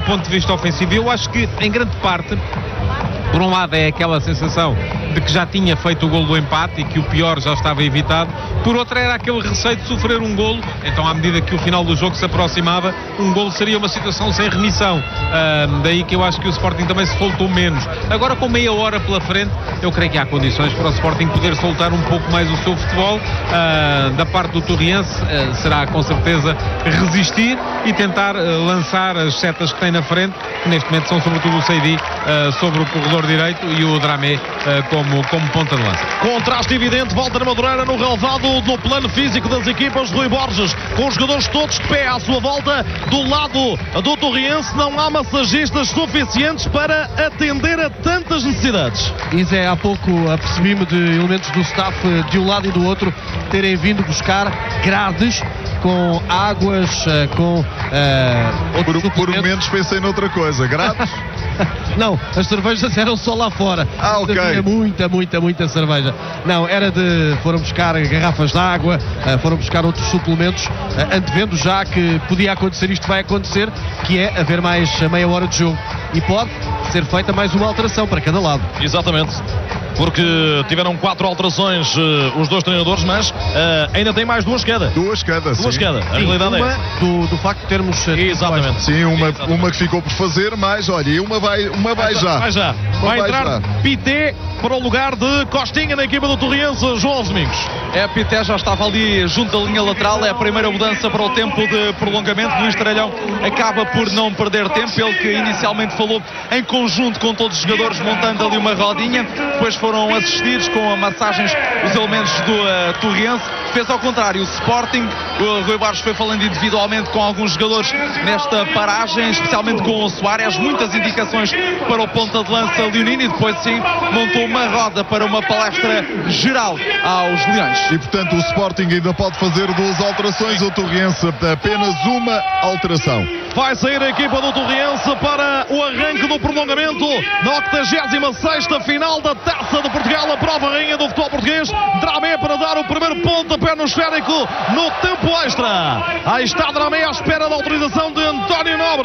ponto de vista ofensivo. Eu acho que, em grande parte, por um lado é aquela sensação de que já tinha feito o golo do empate e que o pior já estava evitado, por outro era aquele receio de sofrer um golo, então à medida que o final do jogo se aproximava, um golo seria uma situação sem remissão, daí que eu acho que o Sporting também se soltou menos. Agora, com meia hora pela frente, eu creio que há condições para o Sporting poder soltar um pouco mais o seu futebol. Da parte do Torriense será com certeza resistir e tentar lançar as setas que tem na frente, que neste momento são sobretudo o Seidi sobre o corredor direito e o Dramé como ponta de lança. Contraste evidente, Walter Madureira no relevado do plano físico das equipas de Rui Borges, com os jogadores todos de pé à sua volta. Do lado do Torriense não há massagistas suficientes para atender a tantas necessidades. E Zé, há pouco apercebi-me de elementos do staff de um lado e do outro terem vindo buscar grades com águas, com outros por momentos pensei noutra coisa. Grades? Não, as cervejas eram só lá fora. Ok. Havia muita cerveja. Não, foram buscar garrafas de água, foram buscar outros suplementos, antevendo já que podia acontecer, isto vai acontecer, que é haver mais meia hora de jogo. E pode ser feita mais uma alteração para cada lado. Exatamente. Porque tiveram 4 alterações os dois treinadores, mas ainda tem mais duas quedas. Duas quedas. A realidade uma é do facto de termos... Exatamente. Sim, uma que ficou por fazer, mas olha, e uma vai já. Vai entrar Pité para o lugar de Costinha na equipa do Torriense, João Domingos. Pité já estava ali junto da linha lateral, é a primeira mudança para o tempo de prolongamento. Luís Tralhão acaba por não perder tempo, ele que inicialmente falou em conjunto com todos os jogadores, montando ali uma rodinha, depois foram assistidos com massagens os elementos do Torriense. Fez ao contrário o Sporting, o Rui Borges foi falando individualmente com alguns jogadores nesta paragem, especialmente com o Soares, muitas indicações para o ponta de lança leonino, e depois sim montou uma roda para uma palestra geral aos Leões. E portanto o Sporting ainda pode fazer 2 alterações, o Torriense apenas uma alteração. Vai sair a equipa do Torriense para o arranque do prolongamento na 86ª final da Taça de Portugal, a prova rainha do futebol português. Dramé para dar o primeiro pontapé no esférico no tempo extra. Aí está Dramé à espera da autorização de António Nobre.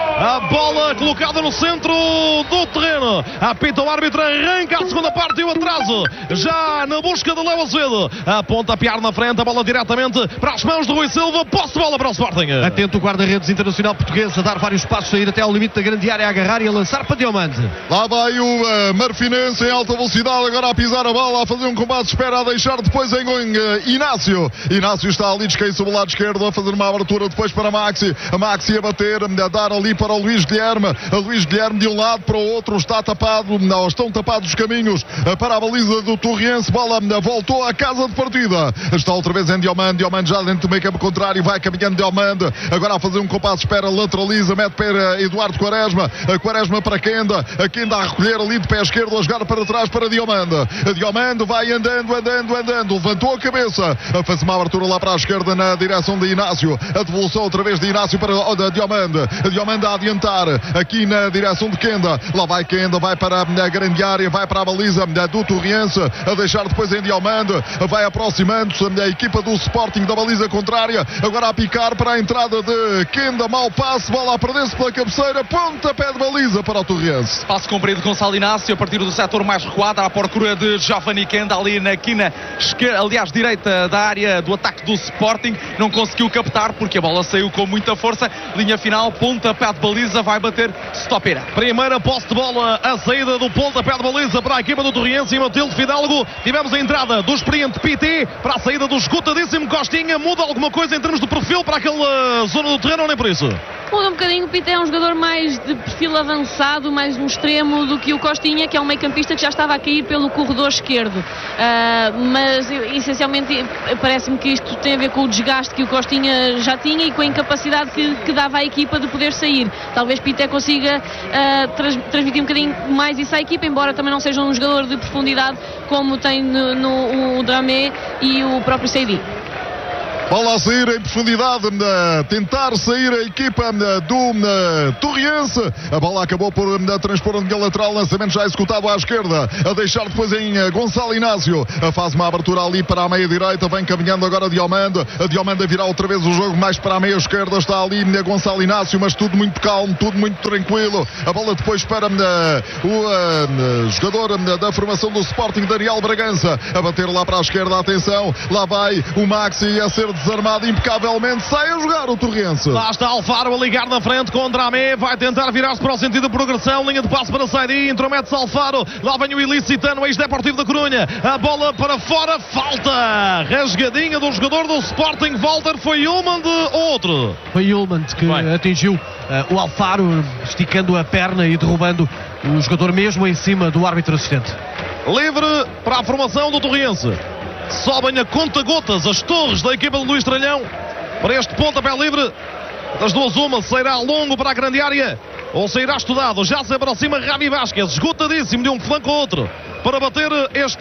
A bola colocada no centro do terreno. Apita o árbitro, arranca a segunda parte e o atraso. Já na busca de Léo Azevedo. A pontapear na frente, a bola diretamente para as mãos de Rui Silva. Posse de bola para o Sporting. Atento o guarda-redes internacional português a dar vários passos, a ir até ao limite da grande área, a agarrar e a lançar para Diomande. Lá vai o Marfinense em alta velocidade, agora a pisar a bola, a fazer um combate de espera, a deixar depois em Inácio. Inácio está ali, descaído sobre o lado esquerdo, a fazer uma abertura depois para Maxi. A Maxi a bater, a dar ali para o Luís Guilherme. A Luís Guilherme de um lado para o outro, está tapado, estão tapados os caminhos para a baliza do Torriense. Bola voltou à casa de partida. Está outra vez em Diomande. Diomande já dentro do meio campo contrário, vai caminhando Diomande. Agora a fazer um compasso de espera, lateraliza, mete para Eduardo Quaresma. A Quaresma para Kenda. A Kenda a recolher ali de pé esquerdo, a jogar para trás para Diomande. A Diomande vai andando. Levantou a cabeça. Faz uma abertura lá para a esquerda na direção de Inácio. A devolução outra vez de Inácio para Diomande. A Diomande a adiantar aqui na direção de Kenda. Lá vai Kenda, vai para a grande área, vai para a baliza do Torriense, a deixar depois em Diomande. Vai aproximando-se a equipa do Sporting da baliza contrária. Agora a picar para a entrada de Kenda. Mau passe, bola a perder-se pela cabeceira. Pontapé de baliza para o Torriense. Passo comprido com Gonçalo Inácio a partir do setor mais recuado, à procura de Giovanni Kenda ali na quina esquerda, aliás direita da área do ataque do Sporting. Não conseguiu captar porque a bola saiu com muita força. Linha final, pontapé de baliza, vai bater Stopera. Primeira posse de bola, a saída do pontapé de baliza para a equipa do Torriense e Matilde Fidalgo. Tivemos a entrada do experiente Pité para a saída do esgotadíssimo Costinha. Muda alguma coisa em termos de perfil para aquela zona do terreno ou nem por isso? Muda um bocadinho. O Pité é um jogador mais de perfil avançado, mais um extremo do que o Costinha, que é um meio-campista que já estava a cair pelo corredor esquerdo. Mas essencialmente parece-me que isto tem a ver com o desgaste que o Costinha já tinha e com a incapacidade que dava à equipa de poder sair. Talvez Pité consiga transmitir um bocadinho mais isso à equipa, embora também não seja um jogador de profundidade como tem no Dramé e o próprio Seidi. Bola a sair em profundidade, tentar sair a equipa do Torriense. A bola acabou por transpor a linha lateral, lançamento já executado à esquerda, a deixar depois em Gonçalo Inácio. Faz uma abertura ali para a meia direita, vem caminhando agora Diomande. A Diomande virá outra vez o jogo mais para a meia esquerda, está ali Gonçalo Inácio, mas tudo muito calmo, tudo muito tranquilo. A bola depois para o jogador da formação do Sporting, Daniel Bragança, a bater lá para a esquerda, atenção, lá vai o Maxi a ser desarmado impecavelmente, sai a jogar o Torriense. Lá está Alfaro a ligar na frente com Dramé, vai tentar virar-se para o sentido de progressão, linha de passe para Saidi, intromete-se Alfaro, lá vem o ilicitano, ex-Deportivo da Corunha, a bola para fora, falta, rasgadinha do jogador do Sporting. Walter, foi Ullmann ou outro? Foi Ullmann que atingiu o Alfaro, esticando a perna e derrubando o jogador mesmo em cima do árbitro assistente. Livre para a formação do Torriense. Sobem a conta-gotas as torres da equipa de Luís Tralhão para este pontapé livre. Das duas uma, sairá longo para a grande área ou sairá estudado. Já se aproxima Rami Vasquez, esgotadíssimo de um flanco ao outro, para bater este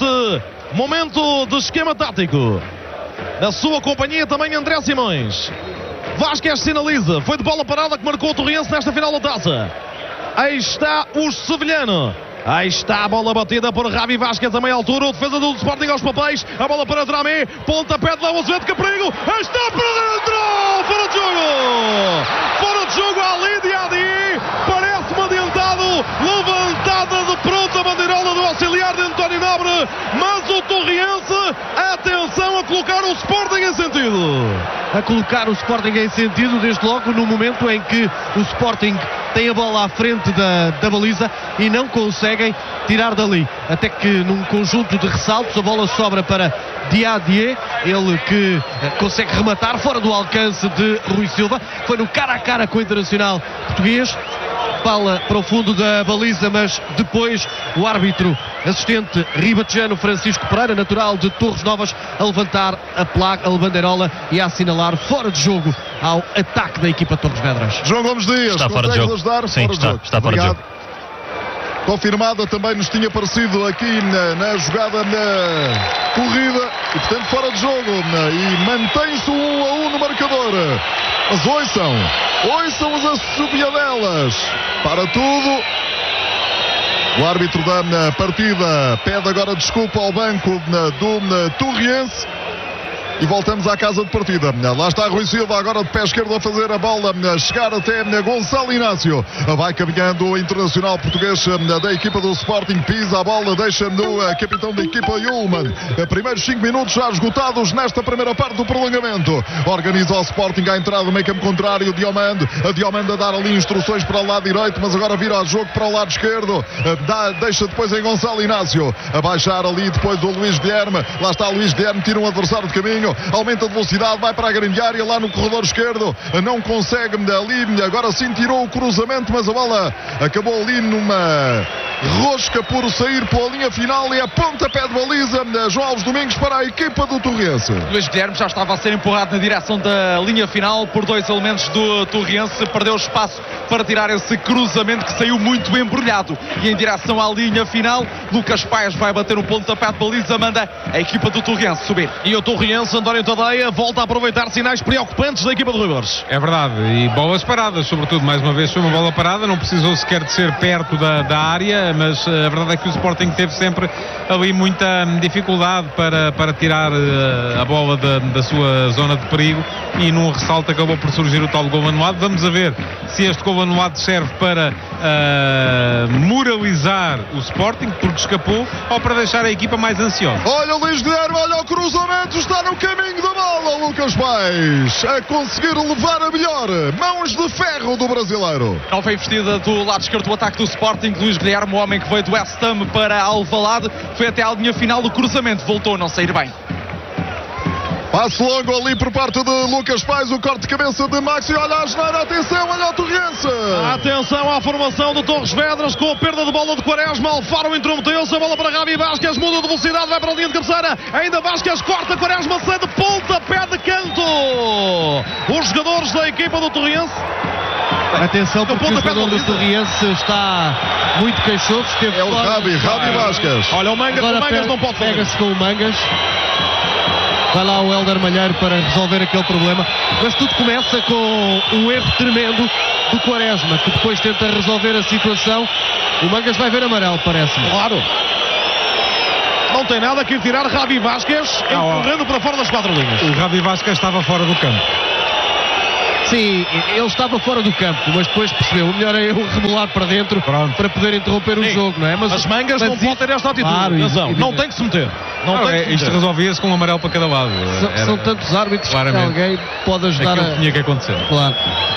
momento de esquema tático. Na sua companhia também André Simões. Vasquez sinaliza, foi de bola parada que marcou o Torriense nesta final da taça. Aí está o sevilhano. Aí está a bola batida por Rami Vasquez a meia altura, o defesa do Sporting aos papéis, a bola para Dramé, pontapé de Léo Azevedo, que perigo, está para dentro, fora de jogo, fora de jogo ali de Adi, parece-me adiantado, levantada de pronto a bandeirola do auxiliar de António Nobre, mas o Torriense, atenção a colocar o Sporting em sentido. A colocar o Sporting em sentido, desde logo no momento em que o Sporting tem a bola à frente da baliza e não conseguem tirar dali. Até que num conjunto de ressaltos a bola sobra para Diadier, ele que consegue rematar fora do alcance de Rui Silva. Foi no cara a cara com o internacional português. Bola para o fundo da baliza, mas depois o árbitro assistente ribatejano Francisco Pereira, natural de Torres Novas, a levantar a placa, a bandeirola e a assinalar fora de jogo ao ataque da equipa de Torres Vedras. João Gomes Dias, está fora de jogo. Ajudar? Sim, está fora de jogo. Confirmada, também nos tinha parecido aqui na jogada na corrida e portanto fora de jogo, e mantém-se 1-1 no marcador. Mas ouçam as assobiadelas para tudo. O árbitro da partida pede agora desculpa ao banco do Torriense. E voltamos à casa de partida. Lá está Rui Silva, agora de pé esquerdo a fazer a bola chegar até Gonçalo Inácio. Vai caminhando o internacional português da equipa do Sporting. Pisa a bola, deixa no capitão da equipa Ullmann. Primeiros 5 minutos já esgotados nesta primeira parte do prolongamento. Organiza o Sporting à entrada do meio campo contrário. Diomande. A Diomande a dar ali instruções para o lado direito, mas agora vira o jogo para o lado esquerdo. Deixa depois em Gonçalo Inácio. A baixar ali depois do Luís Guilherme. Lá está Luís Guilherme, tira um adversário de caminho. Aumenta a velocidade, vai para a grande área lá no corredor esquerdo, não consegue ali, agora sim tirou o cruzamento, mas a bola acabou ali numa rosca por sair pela linha final e a pontapé de baliza João Alves Domingos para a equipa do Torriense. Luís Guilherme já estava a ser empurrado na direção da linha final por dois elementos do Torriense, perdeu espaço para tirar esse cruzamento que saiu muito embrulhado e em direção à linha final. Lucas Paes vai bater um pontapé de baliza, manda a equipa do Torriense subir. E o Torriense, António Tadeia, volta a aproveitar sinais preocupantes da equipa de Rui Borges. É verdade, e bolas paradas, sobretudo, mais uma vez foi uma bola parada, não precisou sequer de ser perto da área, mas a verdade é que o Sporting teve sempre ali muita dificuldade para tirar a bola da sua zona de perigo e num ressalto acabou por surgir o tal gol anulado. Vamos a ver se este gol anulado serve para moralizar o Sporting, porque escapou, ou para deixar a equipa mais ansiosa. Olha o Luís Guilherme, olha o cruzamento, está no caminho da bola, Lucas Paes, a conseguir levar a melhor, mãos de ferro do brasileiro. Não foi investida do lado esquerdo do ataque do Sporting, Luís Guilherme, o homem que veio do West Ham para Alvalade, foi até à linha final do cruzamento, voltou a não sair bem. Passo longo ali por parte de Lucas Paes, o corte de cabeça de Maxi, olha a geneira, atenção, olha o Torriense. Atenção à formação do Torres Vedras com a perda de bola de Quaresma, Alfaro intrometeu-se, a bola para Rami Vasquez, muda de velocidade, vai para a linha de cabeceira, ainda Vasquez corta, Quaresma cede, pontapé de canto. Os jogadores da equipa do Torriense. Atenção, porque o jogador do Torriense está muito queixoso. É o Rami Vasquez. Olha o Mangas, agora o Mangas não pode fazer. Pega-se com o Mangas. vai lá o Hélder Malheiro para resolver aquele problema, mas tudo começa com um erro tremendo do Quaresma, que depois tenta resolver a situação. O Mangas vai ver amarelo, parece-me. Claro. Não tem nada que tirar Javi Vázquez correndo para fora das 4 linhas. O Javi Vázquez estava fora do campo. Sim, ele estava fora do campo, mas depois percebeu, o melhor é eu rebolar para dentro. Pronto. Para poder interromper o jogo, não é? Mas as Mangas não podem ter esta atitude. Claro, não tem que se meter. Isto resolvia-se com um amarelo para cada lado. São tantos árbitros que alguém pode ajudar aquilo que tinha que acontecer. Claro.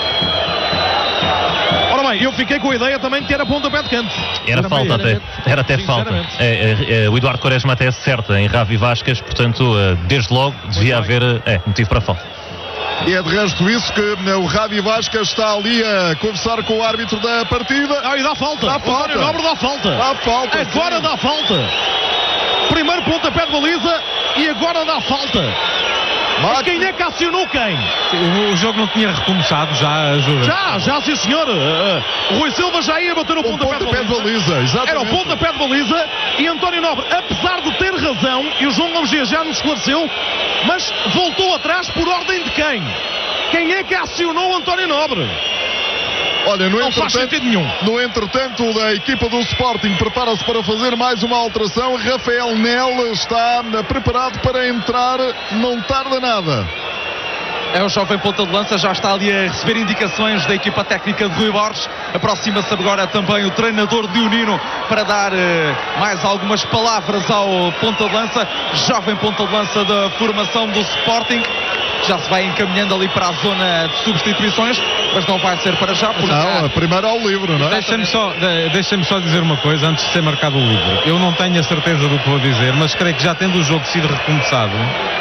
Ora bem, eu fiquei com a ideia também de que era pontapé de canto. Era falta até. Era até falta. O Eduardo Quaresma até acerta em Javi Vázquez, portanto, desde logo devia haver motivo para falta. E é de resto isso que o Javi Vázquez está ali a conversar com o árbitro da partida. E dá falta. Dá falta. António Nobre dá falta. Dá falta. Agora dá falta. Primeiro pontapé de baliza e agora dá falta. Mas quem é que acionou quem? O jogo não tinha recomeçado, já ajuda. Já sim senhor. Rui Silva já ia bater o pontapé de baliza. Exatamente. Era o pontapé de baliza e António Nobre, apesar de ter razão, e o João Gomes já nos esclareceu, mas voltou atrás por ordem de quem? Quem é que acionou António Nobre? Olha, não faz sentido nenhum. No entretanto, a equipa do Sporting prepara-se para fazer mais uma alteração. Rafael Nel está preparado para entrar, não tarda nada. É o jovem ponta de lança, já está ali a receber indicações da equipa técnica de Rui Borges. Aproxima-se agora também o treinador Dionino para dar mais algumas palavras ao ponta de lança, jovem ponta de lança da formação do Sporting. Já se vai encaminhando ali para a zona de substituições, mas não vai ser para já. Não, primeiro ao livro, não é? Deixem-me só dizer uma coisa antes de ser marcado o livro. Eu não tenho a certeza do que vou dizer, mas creio que já tendo o jogo sido recomeçado,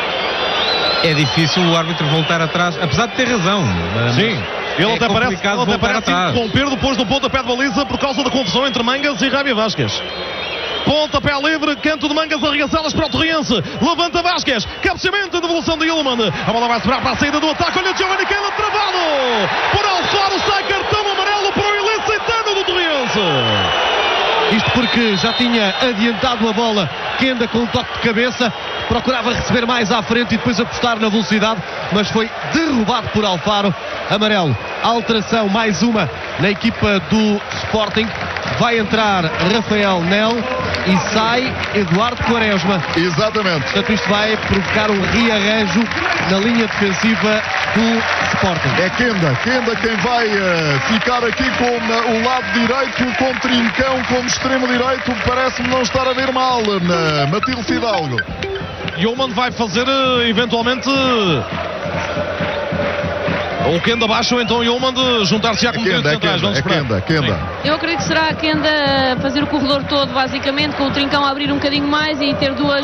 é difícil o árbitro voltar atrás, apesar de ter razão. Sim. Ele até parece interromper depois do pontapé de baliza por causa da confusão entre Mangas e Javi Vázquez. Pontapé livre, canto de Mangas arregaçadas para o Torriense. Levanta Vázquez, cabeceamento de devolução de Ilman. A bola vai sobrar para a saída do ataque. Olha Giovanni Keila travado. Por Alfaro sai cartão amarelo para o ilicitano do Torriense. Isto porque já tinha adiantado a bola, Kenda com um toque de cabeça, procurava receber mais à frente e depois apostar na velocidade, mas foi derrubado por Alfaro. Amarelo, alteração mais uma na equipa do Sporting. Vai entrar Rafael Nel e sai Eduardo Quaresma. Exatamente. Portanto, isto vai provocar um rearranjo na linha defensiva do Sporting. É Kenda quem vai ficar aqui com o lado direito, com Trincão como extremo direito. Parece-me não estar a ver mal Matilde Fidalgo. Ilman vai fazer eventualmente o Kenda abaixo, ou então o Ilman de juntar-se à comunidade centrais. Kenda. Eu acredito que será a Kenda fazer o corredor todo, basicamente, com o Trincão a abrir um bocadinho mais e ter duas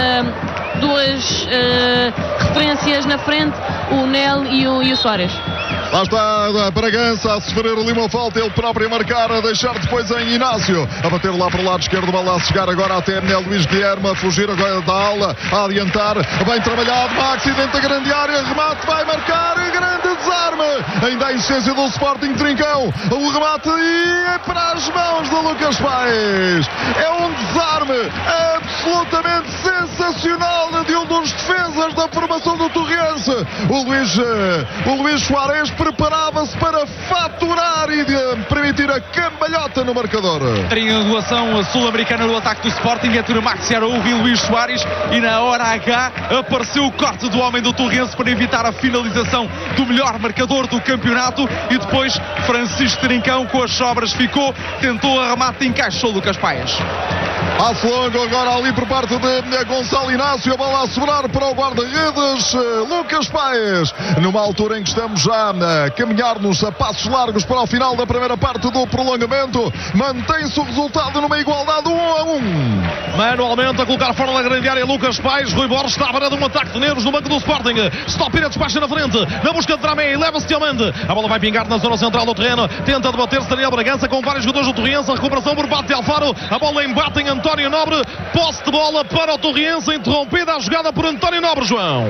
referências na frente, o Nel e o Soares. Lá está a Bragança a sofrer ali uma falta, ele próprio a marcar, a deixar depois em Inácio, a bater lá para o lado esquerdo, bola a chegar agora até Luís Guilherme, a fugir agora da ala, a adiantar, bem trabalhado, Maxi dentro da grande área, remate, vai marcar, grande desarme, ainda a insistência do Sporting, Trincão, o remate e é para as mãos do Lucas Paes, é um desarme absolutamente sensacional de um dos defesas da formação do Torriense, o Luís Soares preparava-se para faturar e de permitir a cambalhota no marcador. Triangulação sul-americana no ataque do Sporting entre Maxi Araújo e Luís Soares, e na hora H apareceu o corte do homem do Torrense para evitar a finalização do melhor marcador do campeonato, e depois Francisco Trincão com as sobras ficou, tentou a remate e encaixou Lucas Paes. Passo longo agora ali por parte de Gonçalo Inácio, a bola a sobrar para o guarda-redes Lucas Paes, numa altura em que estamos já a caminhar-nos a passos largos para o final da primeira parte do prolongamento. Mantém-se o resultado numa igualdade 1-1. Manualmente a colocar fora da grande área Lucas Paes. Rui Borges está a varando um ataque de nervos no banco do Sporting. Stopira despacha na frente, na busca de Dramé, e leva-se Diamante. A bola vai pingar na zona central do terreno, tenta debater-se Daniel Bragança com vários jogadores do Torriense. A recuperação por parte de Alfaro, a bola embate em António Nobre, posse de bola para o Torriense, interrompida a jogada por António Nobre, João.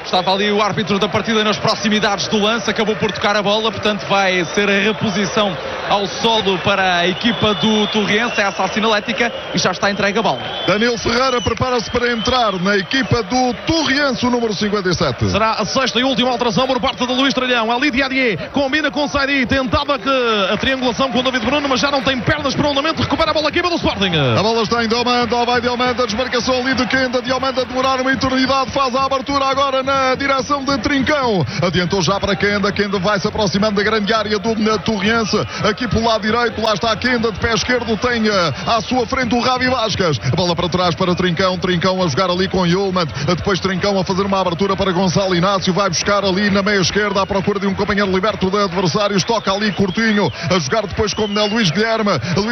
Estava ali o árbitro da partida nas proximidades do lance, acabou por tocar a bola, portanto vai ser a reposição ao solo para a equipa do Torriense, essa a sinalética, e já está entregue a bola. Danilo Ferreira prepara-se para entrar na equipa do Torriense, o número 57. Será a sexta e última alteração por parte de Luís Tralhão. Ali Diadier combina com Saidi, tentava que a triangulação com o David Bruno, mas já não tem pernas para o andamento, recupera a bola a equipa do Sporting. A bola está em Diomanda, vai Diomanda, desmarcação ali de Kenda, Diomanda demorar uma eternidade, faz a abertura agora na direção de Trincão, adiantou já para Kenda, Kenda vai se aproximando da grande área do Torriense, aqui pelo lado direito, lá está Kenda, de pé esquerdo tem à sua frente o Ravi Vasquez, a bola para trás para Trincão, Trincão a jogar ali com Yulman, depois Trincão a fazer uma abertura para Gonçalo Inácio, vai buscar ali na meia esquerda à procura de um companheiro liberto de adversários, toca ali Coutinho, a jogar depois como Luís Guilherme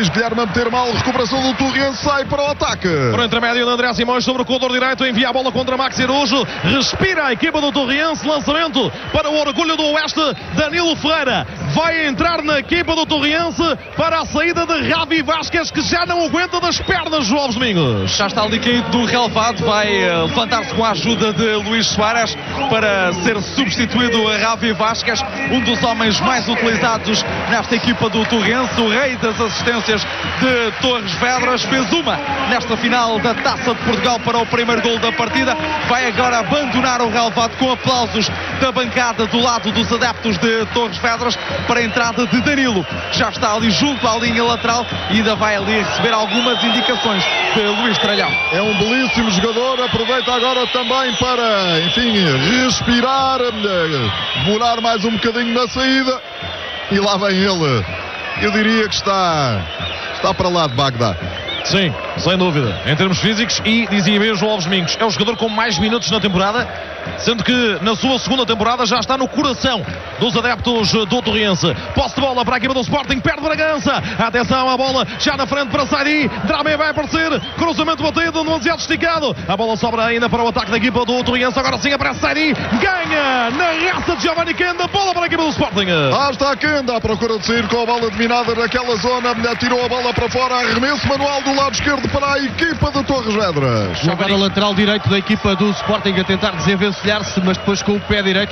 a meter mal, recuperação do Torriense, sai para o ataque. Para o intermédio de André Simões sobre o corredor direito, envia a bola contra Maxi Araújo, respira a equipa do Torriense, lançamento para o orgulho do Oeste, Danilo Ferreira vai entrar na equipa do Torriense para a saída de Ravi Vasquez, que já não aguenta das pernas, João Domingos. Já está ali caído do relevado, vai levantar-se com a ajuda de Luís Soares para ser substituído a Ravi Vasquez, um dos homens mais utilizados nesta equipa do Torriense, o rei das assistências de Torres Vedras, fez uma nesta final da Taça de Portugal para o primeiro gol da partida, vai agora abandonar o relevado com aplausos da bancada do lado dos adeptos de Torres Vedras para a entrada de Danilo, que já está ali junto à linha lateral e ainda vai ali receber algumas indicações de Luís Tralhão. É um belíssimo jogador, aproveita agora também para, enfim, respirar, demorar mais um bocadinho na saída e lá vem ele. Eu diria que está para lá de Bagdá. Sim, sem dúvida, em termos físicos, e dizia mesmo Alves Domingos, é o jogador com mais minutos na temporada, sendo que na sua segunda temporada já está no coração dos adeptos do Torriense. Posse de bola para a equipa do Sporting, perde Bragança, atenção à bola, já na frente para Saidi, Dramé vai aparecer, cruzamento batido, demasiado esticado, a bola sobra ainda para o ataque da equipa do Torriense, agora sim aparece Saidi, ganha na raça de Giovanni Kenda, bola para a equipa do Sporting. Lá está Kenda à procura de sair com a bola dominada naquela zona, tirou a bola para fora, arremesso manual do lado esquerdo para a equipa de Torres Vedras. Agora o lateral direito da equipa do Sporting a tentar desenvencilhar-se, mas depois com o pé direito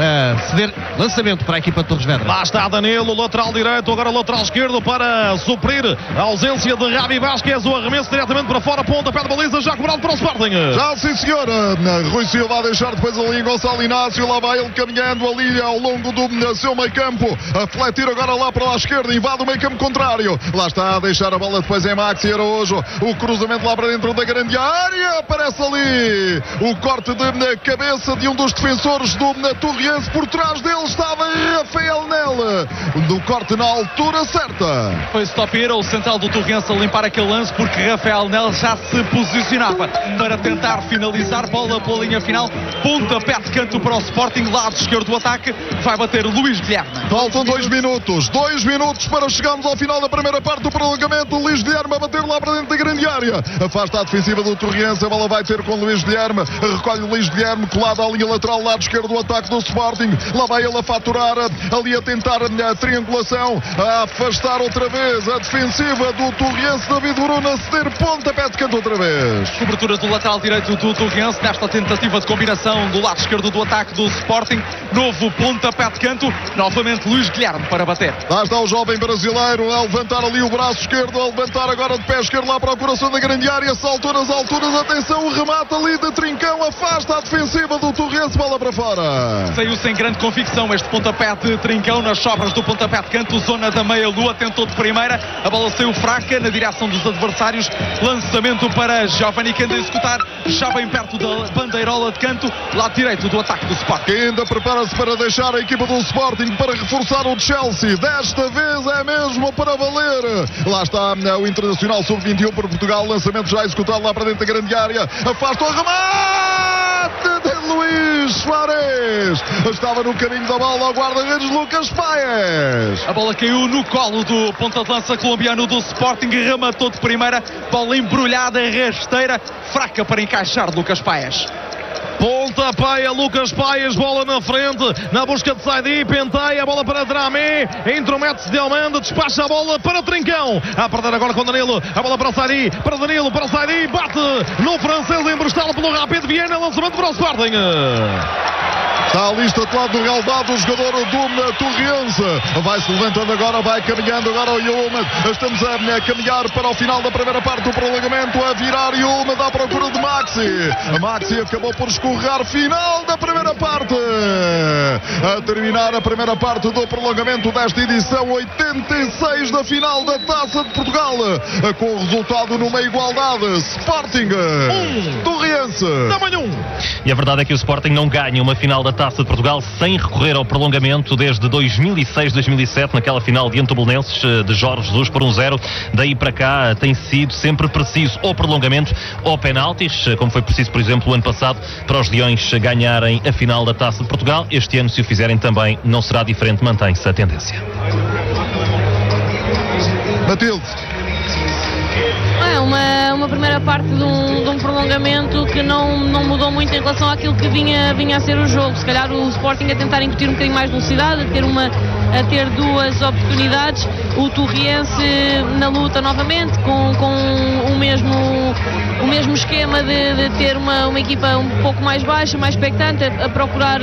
ceder lançamento para a equipa de Torres Vedras. Lá está Danilo, lateral direito, agora lateral esquerdo para suprir a ausência de Ravi Vasquez, o arremesso diretamente para fora, ponta, pé de baliza, já cobrado para o Sporting. Já sim senhora, Rui Silva a deixar depois ali Gonçalo Inácio, lá vai ele caminhando ali ao longo do seu meio campo, a fletir agora lá para a esquerda, invade o meio campo contrário, lá está a deixar a bola depois em Maxi Araújo, o cruzamento lá para dentro da grande área, aparece ali o corte de cabeça de um dos defensores do Torriense, por trás dele estava Rafael Nel, do corte na altura certa. Foi Stopira, o central do Torriense, a limpar aquele lance, porque Rafael Nel já se posicionava para tentar finalizar, bola pela linha final, pontapé de canto para o Sporting, lado esquerdo do ataque, vai bater Luís Guilherme. Faltam 2 minutos para chegarmos ao final da primeira parte do prolongamento. Luís Guilherme a bater lá para dentro da grande área, afasta a defensiva do Torriense, a bola vai ter com Luís Guilherme, recolhe Luís Guilherme colado à linha lateral, lado esquerdo do ataque do Sporting, lá vai ele a faturar, ali a tentar a triangulação, a afastar outra vez a defensiva do Torriense, David Bruno a ceder pontapé de canto outra vez. Cobertura do lateral direito do Torriense nesta tentativa de combinação do lado esquerdo do ataque do Sporting, novo pontapé de canto, novamente Luís Guilherme para bater. Lá está o jovem brasileiro a levantar ali o braço esquerdo, a levantar agora de pé esquerdo lá para o coração da grande área, saltou nas alturas, atenção, o remate ali de Trincão, afasta a defensiva do Torriense, bola para fora. Saiu sem grande convicção este pontapé de Trincão nas sobras do pontapé de canto, zona da meia-lua, tentou de primeira, a bola saiu fraca na direção dos adversários, lançamento para Giovanni Kenda executar, já bem perto da bandeirola de canto, lado direito do ataque do Sporting. Kenda prepara-se para deixar a equipa do Sporting para reforçar o Chelsea, desta vez é mesmo para valer. Lá está o Internacional Sub-21 por Portugal, lançamento já executado lá para dentro da grande área, afasta o remate de Luís Soares, estava no caminho da bola ao guarda-redes Lucas Paes. A bola caiu no colo do ponta de lança colombiano do Sporting, rematou de primeira, bola embrulhada, rasteira, fraca para encaixar Lucas Paes. Ponto Pontapé, Lucas Paes, bola na frente, na busca de Saidi, penteia, a bola para Dramé, intromete-se Diomande, despacha a bola para Trincão, a perder agora com Danilo, a bola para Saidi, para Danilo, para Saidi, bate no francês emprestado pelo Rapid Viena, lançamento para o Sporting. Está ali estatuado no relvado o jogador do Torriense. Vai-se levantando agora, vai caminhando agora o Yulman. Estamos a caminhar para o final da primeira parte do prolongamento, a virar Yulman à procura de Maxi. A Maxi acabou por escorregar, final da primeira parte. A terminar a primeira parte do prolongamento desta edição 86 da final da Taça de Portugal. Com o resultado numa igualdade. Sporting, Torriense. E a verdade é que o Sporting não ganha uma final da Taça de Portugal sem recorrer ao prolongamento desde 2006-2007, naquela final diante do Belenenses de Jorge Jesus por 1-0. Daí para cá tem sido sempre preciso ou prolongamento ou penaltis, como foi preciso, por exemplo, o ano passado, para os Leões ganharem a final da Taça de Portugal. Este ano, se o fizerem também, não será diferente, mantém-se a tendência. Matilde. É uma primeira parte de um prolongamento que não mudou muito em relação àquilo que vinha a ser o jogo. Se calhar o Sporting a tentar incutir um bocadinho mais de velocidade, a ter duas oportunidades. O Torriense na luta novamente, com o mesmo esquema de ter uma equipa um pouco mais baixa, mais expectante, a procurar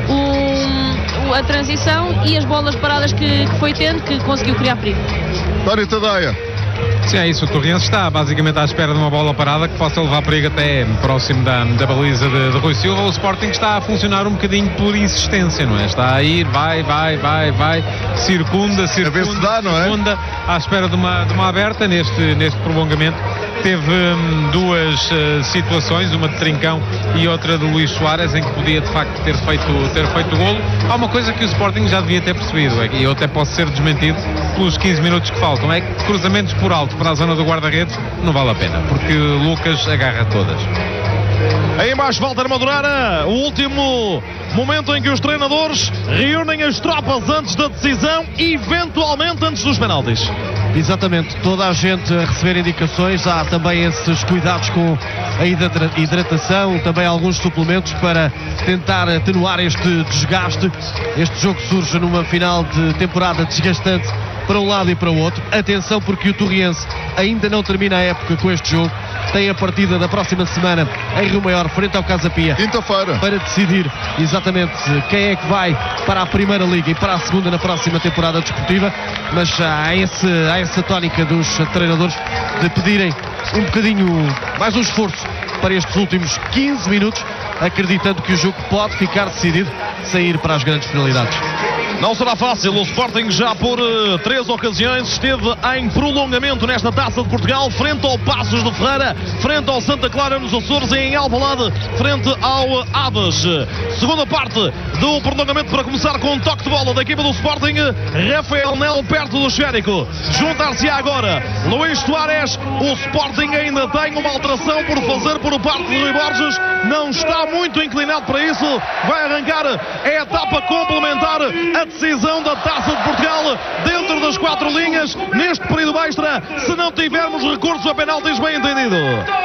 a transição e as bolas paradas que foi tendo, que conseguiu criar perigo. Dário Tadeia. Sim, é isso. O Torriense está basicamente à espera de uma bola parada que possa levar perigo até próximo da baliza de Rui Silva. O Sporting está a funcionar um bocadinho por insistência, não é? Está a ir, vai, circunda, a ver se dá, não é? Circunda, à espera de uma aberta neste prolongamento. Teve duas situações, uma de Trincão e outra de Luís Soares, em que podia de facto ter feito o golo. Há uma coisa que o Sporting já devia ter percebido, e eu até posso ser desmentido pelos 15 minutos que faltam, é que cruzamentos por alto para a zona do guarda-redes não vale a pena, porque Lucas agarra todas. Aí embaixo, Walter Madurara, o último momento em que os treinadores reúnem as tropas antes da decisão, eventualmente antes dos penaltis. Exatamente, toda a gente a receber indicações. Há também esses cuidados com a hidratação, também alguns suplementos para tentar atenuar este desgaste. Este jogo surge numa final de temporada desgastante para um lado e para o outro. Atenção, porque o Torriense ainda não termina a época com este jogo. Tem a partida da próxima semana em Rio Maior, frente ao Casa Pia, quinta-feira, para decidir exatamente quem é que vai para a Primeira Liga e para a segunda na próxima temporada desportiva. Mas há essa tónica dos treinadores de pedirem um bocadinho mais um esforço para estes últimos 15 minutos, acreditando que o jogo pode ficar decidido sem ir para as grandes finalidades. Não será fácil, o Sporting já por 3 ocasiões esteve em prolongamento nesta Taça de Portugal, frente ao Passos de Ferreira, frente ao Santa Clara nos Açores e em Alvalade, frente ao Aves. Segunda parte do prolongamento para começar com um toque de bola da equipa do Sporting. Rafael Nel perto do esférico, juntar-se agora Luís Soares. O Sporting ainda tem uma alteração por fazer por parte de Rui Borges, não está muito inclinado para isso. Vai arrancar a etapa complementar, a decisão da Taça de Portugal dentro das 4 linhas neste período extra, se não tivermos recurso a penaltis, bem entendido.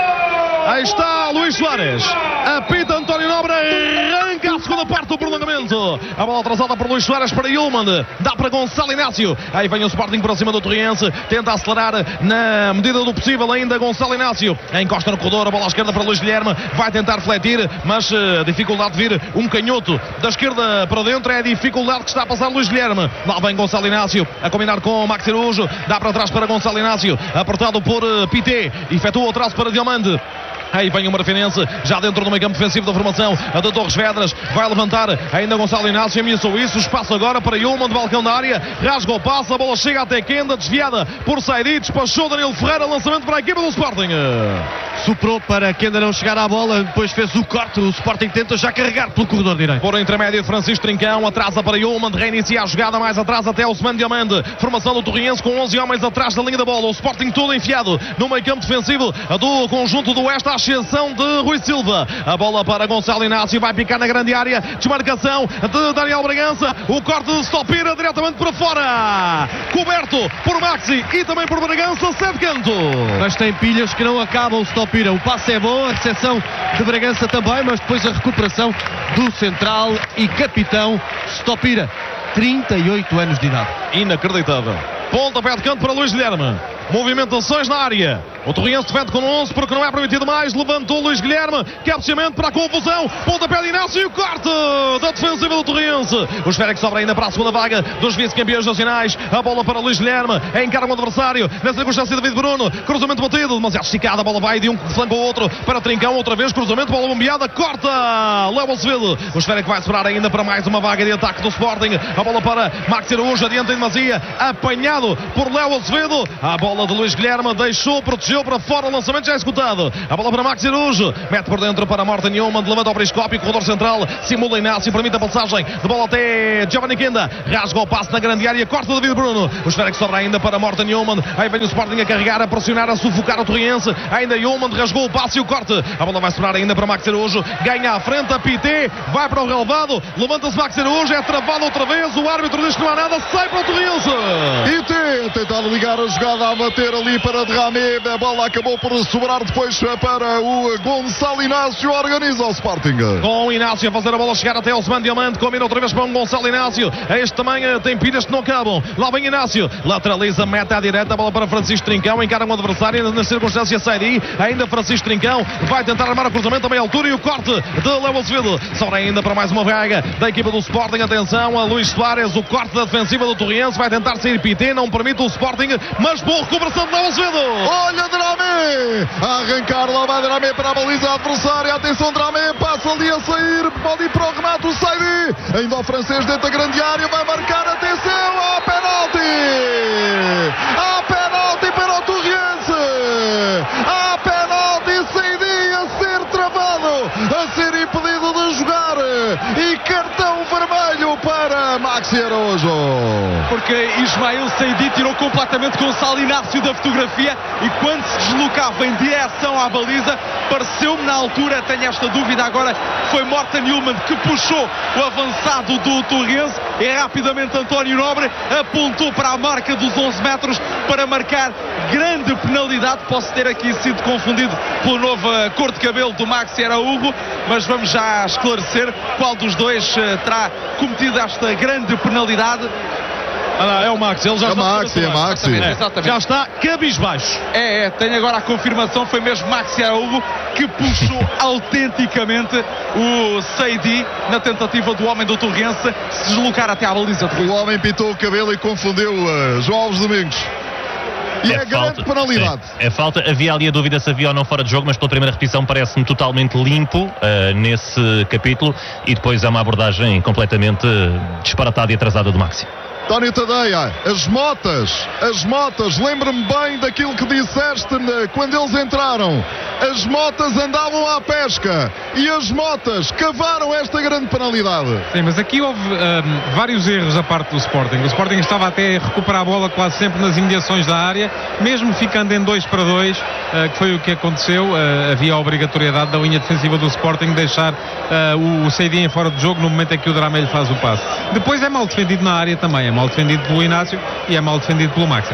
Aí está Luís Soares, apita António Nobre, arranca a segunda parte do prolongamento. A bola atrasada por Luís Soares para Yulman, dá para Gonçalo Inácio. Aí vem o Sporting para cima do Torriense, tenta acelerar na medida do possível ainda Gonçalo Inácio. Encosta no corredor, a bola à esquerda para Luís Guilherme, vai tentar fletir, mas a dificuldade de vir um canhoto da esquerda para dentro, é a dificuldade que está a passar Luís Guilherme. Lá vem Gonçalo Inácio a combinar com o Maxi Araújo, dá para trás para Gonçalo Inácio, apertado por Pité, efetua o traço para Diomande. Aí vem o Marfinense, já dentro do meio campo defensivo da formação, a de Torres Vedras, vai levantar ainda Gonçalo Inácio, ameaçou isso, espaço agora para Yulman de balcão da área, rasga o passe, a bola chega até Kenda, desviada por Saidi, despachou Danilo Ferreira, lançamento para a equipa do Sporting. Soprou para Kenda não chegar à bola, depois fez o corte, o Sporting tenta já carregar pelo corredor direito. Por intermédio de Francisco Trincão, atrasa para Yulman, reinicia a jogada mais atrás até Ousmane Diomande, formação do Torriense com 11 homens atrás da linha da bola, o Sporting todo enfiado no meio campo defensivo do conjunto do Oeste, à exceção de Rui Silva. A bola para Gonçalo Inácio, vai picar na grande área, desmarcação de Daniel Bragança, o corte de Stopira diretamente para fora, coberto por Maxi e também por Bragança, cede canto. Mas tem pilhas que não acabam, Stopira. O passe é bom, a recepção de Bragança também, mas depois a recuperação do central e capitão Stopira, 38 anos de idade. Inacreditável. Pontapé de canto para Luís Guilherme. Movimentações na área. O Torriense defende com 11 porque não é permitido mais. Levantou Luís Guilherme. Cabeceamento para a confusão. Pontapé de Inácio e o corte da defensiva do Torriense. O esférico sobra ainda para a segunda vaga dos vice-campeões nacionais. A bola para Luís Guilherme. Encara o adversário. Na circunstância de David Bruno. Cruzamento batido. Demasiado esticado. A bola vai de um flanco ao outro para Trincão. Outra vez cruzamento. Bola bombeada. Corta. Léo Azevedo. O esférico vai esperar ainda para mais uma vaga de ataque do Sporting. A bola para Maxi Araújo. Adianta em demasia. Apanhado por Léo Azevedo. A bola de Luís Guilherme deixou, protegeu para fora, o lançamento já executado. A bola para Maxi Araújo, mete por dentro para Morten Newman, levanta ao periscópio, corredor central, simula Inácio, permite a passagem de bola até Giovanni Kenda, rasga o passe na grande área, corta David Bruno. O esférico sobra ainda para Morten Newman, aí vem o Sporting a carregar, a pressionar, a sufocar o Torriense, ainda Newman rasgou o passe e o corte. A bola vai sobrar ainda para Maxi Araújo, ganha à frente, a Pité, vai para o relevado, levanta-se Maxi Araújo, é travado outra vez, o árbitro diz que não há nada, sai para o Torriense. E tentar ligar a jogada, a bater ali para Dramé, a bola acabou por sobrar depois para o Gonçalo Inácio, organiza o Sporting. Com Inácio a fazer a bola chegar até Osman Diamante, combina outra vez para um Gonçalo Inácio, este também tem pilhas que não acabam, lá vem Inácio, lateraliza, mete à direita, a bola para Francisco Trincão, encara um adversário, na circunstância Saidi, ainda Francisco Trincão, vai tentar armar o cruzamento a meia altura e o corte de Léo Azevedo, sobra ainda para mais uma vaga da equipa do Sporting, atenção a Luís Soares, o corte da defensiva do Torriense, vai tentar sair Pité, não permite o Sporting, mas boa recuperação de Léo Azevedo. Olha Dramé, a arrancar lá vai Dramé para a baliza adversária, atenção Dramé, passa ali a sair, pode ir para o remate, o Saidi, ainda o francês dentro da grande área, vai marcar, atenção, há penalti para o Torriense, há penalti, Saidi a ser travado, a ser impedido de jogar e cartão vermelho para Maxi Araújo. Porque Ismael Saidi tirou completamente Gonçalo Inácio da fotografia e quando se deslocava em direção à baliza, pareceu-me na altura, tenho esta dúvida agora, foi Morten Newman que puxou o avançado do Torriense e rapidamente António Nobre apontou para a marca dos 11 metros para marcar grande penalidade. Posso ter aqui sido confundido pela nova cor de cabelo do Maxi Araújo, mas vamos já esclarecer qual dos dois terá cometido esta grande penalidade. É o Maxi, ele já é está Maxi, Exatamente. Já está cabisbaixo. Tenho agora a confirmação, foi mesmo Maxi Araújo que puxou autenticamente o Saidi na tentativa do homem do Torriense se deslocar até à baliza. O homem pintou o cabelo e confundiu João Alves Domingos. E é grande penalidade. É falta. Havia ali a dúvida se havia ou não fora de jogo, mas pela primeira repetição parece-me totalmente limpo nesse capítulo e depois é uma abordagem completamente disparatada e atrasada do Maxi. António Tadeia, as motas, lembra-me bem daquilo que disseste quando eles entraram. As motas andavam à pesca e as motas cavaram esta grande penalidade. Sim, mas aqui houve vários erros da parte do Sporting. O Sporting estava até a recuperar a bola quase sempre nas imediações da área, mesmo ficando em 2-2, que foi o que aconteceu. Havia a obrigatoriedade da linha defensiva do Sporting deixar o Saidi em fora de jogo no momento em que o Dramé lhe faz o passe. Depois é mal defendido na área também, é mal defendido pelo Inácio e é mal defendido pelo Maxi.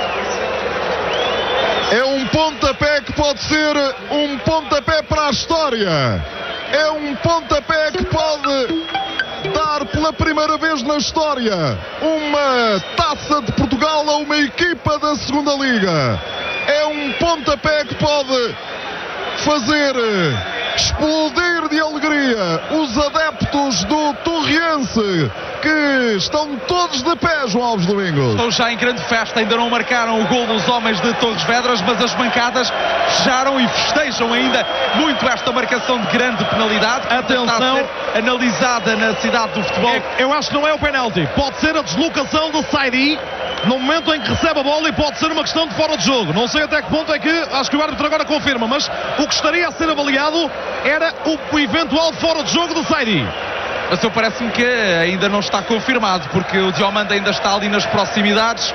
É um pontapé que pode ser um pontapé para a história. É um pontapé que pode dar pela primeira vez na história uma taça de Portugal a uma equipa da segunda liga. É um pontapé que pode fazer explodir de alegria os adeptos do Torriense, que estão todos de pé, João Alves Domingos. Estão já em grande festa, ainda não marcaram o gol dos homens de Torres Vedras, mas as bancadas fecharam e festejam ainda muito esta marcação de grande penalidade. Atenção, está a ser analisada na cidade do futebol. Eu acho que não é o penalti, pode ser a deslocação do Saidi no momento em que recebe a bola e pode ser uma questão de fora de jogo. Não sei até que ponto é que, acho que o árbitro agora confirma, mas o que estaria a ser avaliado era o eventual fora de jogo do Saidi. Mas parece-me que ainda não está confirmado, porque o Diomande ainda está ali nas proximidades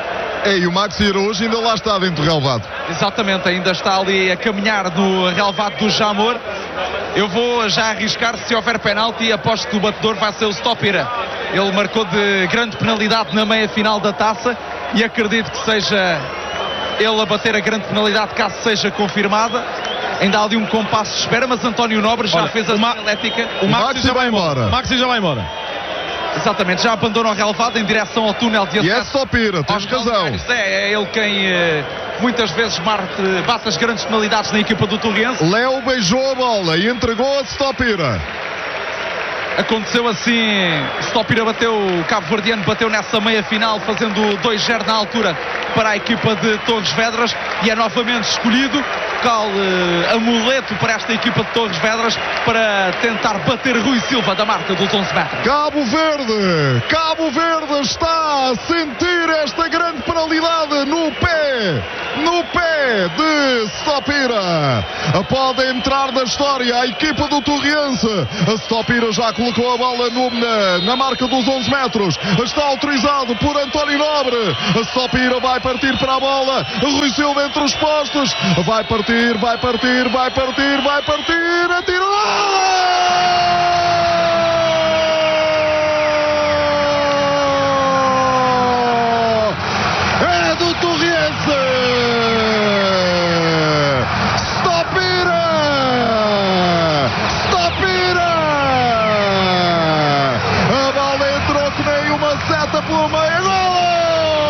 E o Maxi Araújo ainda lá está dentro do relvado. Exatamente, ainda está ali a caminhar no relvado do Jamor. Eu vou já arriscar, se houver penalti, aposto que o batedor vai ser o Stopira. Ele marcou de grande penalidade na meia-final da taça e acredito que seja ele a bater a grande penalidade caso seja confirmada. Ainda há ali um compasso de espera, mas António Nobre já fez a sinalética. O Maxi já vai embora. Maxi já vai embora. Exatamente, já abandona o relvado em direção ao túnel de acesso. E é Stopira, tens razão. É ele quem muitas vezes bate as grandes penalidades na equipa do Torrense. Léo beijou a bola e entregou a Stopira. Aconteceu assim, Stopira bateu, o cabo-verdiano bateu nessa meia-final, fazendo 2-0 na altura para a equipa de Torres Vedras, e é novamente escolhido tal amuleto para esta equipa de Torres Vedras para tentar bater Rui Silva da marca dos 11 metros. Cabo Verde está a sentir esta grande penalidade no pé de Stopira. Pode entrar na história a equipa do Torrense. A Stopira já colocou a bola na marca dos 11 metros. Está autorizado por António Nobre. A Stopira vai partir para a bola. Rui Silva entre os postos. Vai partir. Atirou!